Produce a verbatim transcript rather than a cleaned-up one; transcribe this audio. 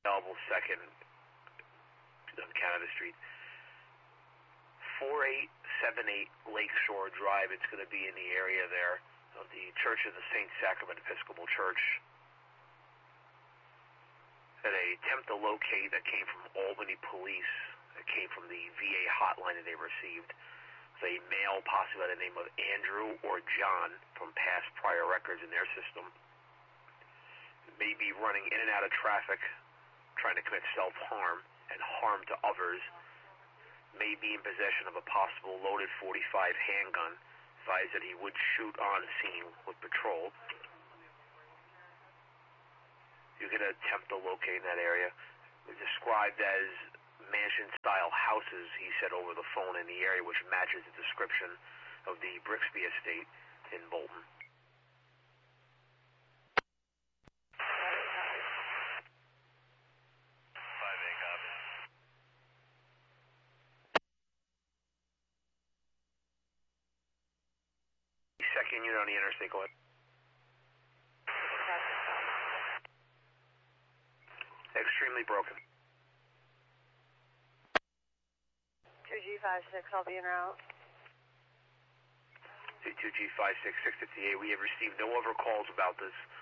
available second on Canada Street. four eight seven eight Lakeshore Drive. It's going to be in the area there of the Church of the Saint Sacrament Episcopal Church. Had a attempt to locate that came from Albany Police. It came from the V A hotline that they received. It's a male, possibly by the name of Andrew or John, from past prior records in their system. May be running in and out of traffic, trying to commit self-harm and harm to others. May be in possession of a possible loaded forty-five handgun. Advised that he would shoot on scene with patrol. You can attempt to locate in that area. They're described as mansion-style houses, he said over the phone, in the area, which matches the description of the Brixby estate in Bolton. Second unit on the interstate, go ahead. Extremely broken. two G five six, I'll be en route. two G five six, six fifty-eight, we have received no other calls about this